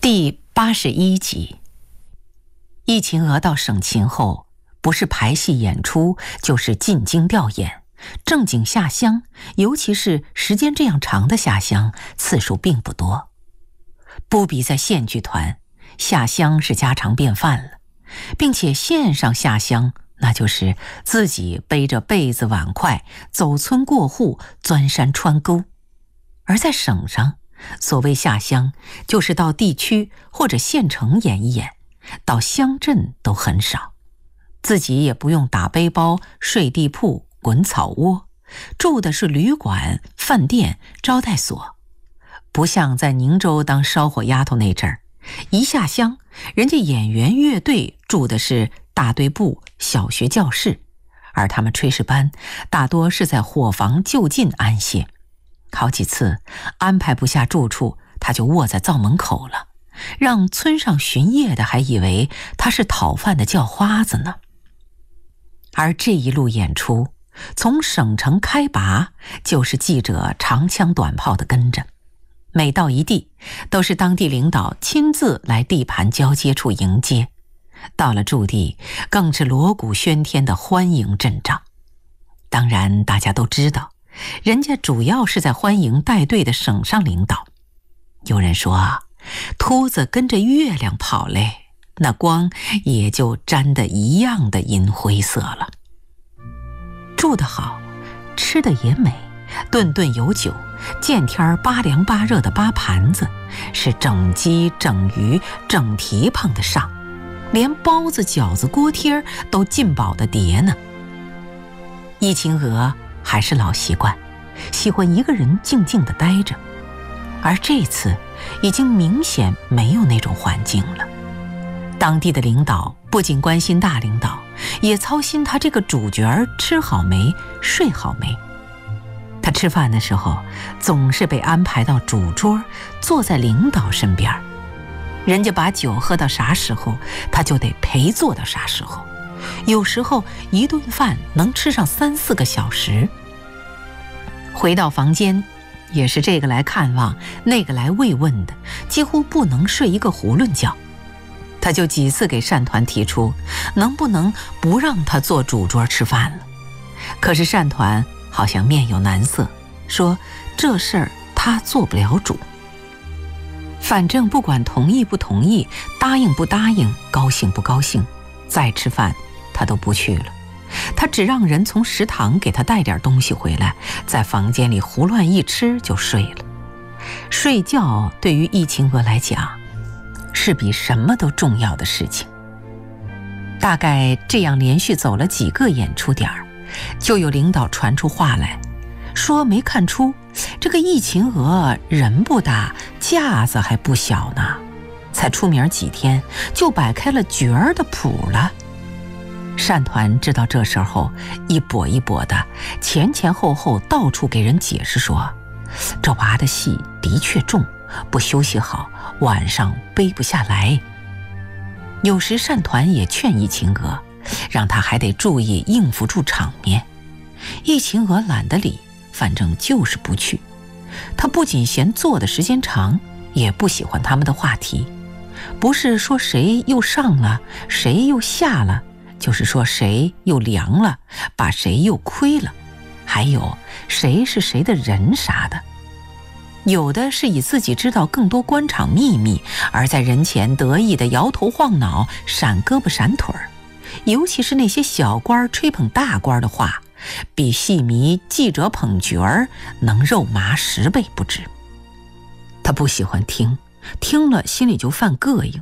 第81集。易秦娥到省琴后，不是排戏演出，就是进京调演，正经下乡，尤其是时间这样长的下乡，次数并不多。不比在县剧团，下乡是家常便饭了，并且县上下乡，那就是自己背着被子碗筷，走村过户，钻山穿沟。而在省上，所谓下乡，就是到地区或者县城演一演，到乡镇都很少。自己也不用打背包、睡地铺、滚草窝，住的是旅馆、饭店、招待所。不像在宁州当烧火丫头那阵儿，一下乡，人家演员乐队住的是大队部、小学教室，而他们炊事班大多是在伙房就近安歇。好几次安排不下住处，他就卧在灶门口了，让村上巡夜的还以为他是讨饭的叫花子呢。而这一路演出，从省城开拔，就是记者长枪短炮的跟着，每到一地，都是当地领导亲自来地盘交接处迎接，到了驻地，更是锣鼓喧天的欢迎阵仗。当然大家都知道，人家主要是在欢迎带队的省上领导。有人说，秃子跟着月亮跑嘞，那光也就沾得一样的银灰色了。住得好，吃得也美，顿顿有酒，见天扒凉扒热的扒盘子，是整鸡整鱼整蹄碰得上，连包子饺子锅贴都进饱的碟呢。易秦娥还是老习惯，喜欢一个人静静地待着，而这次已经明显没有那种环境了。当地的领导不仅关心大领导，也操心他这个主角吃好没，睡好没。他吃饭的时候，总是被安排到主桌，坐在领导身边。人家把酒喝到啥时候，他就得陪坐到啥时候。有时候一顿饭能吃上3、4个小时。回到房间，也是这个来看望，那个来慰问的，几乎不能睡一个囫囵觉。他就几次给单团提出，能不能不让他坐主桌吃饭了。可是单团好像面有难色，说这事儿他做不了主。反正不管同意不同意，答应不答应，高兴不高兴，再吃饭他都不去了。他只让人从食堂给他带点东西回来，在房间里胡乱一吃就睡了。睡觉对于易秦娥来讲，是比什么都重要的事情。大概这样连续走了几个演出点，就有领导传出话来，说没看出这个易秦娥人不大，架子还不小呢，才出名几天就摆开了角儿的谱了。单团知道这事儿后，一跛一跛的，前前后后到处给人解释说，这娃的戏的确重，不休息好，晚上背不下来。有时单团也劝易秦娥，让他还得注意应付住场面。易秦娥懒得理，反正就是不去。他不仅嫌坐的时间长，也不喜欢他们的话题，不是说谁又上了，谁又下了，就是说谁又凉了，把谁又亏了，还有谁是谁的人啥的。有的是以自己知道更多官场秘密，而在人前得意的摇头晃脑，闪胳膊闪腿儿。尤其是那些小官吹捧大官的话，比戏迷记者捧角儿能肉麻10倍不止。他不喜欢听，听了心里就犯膈应。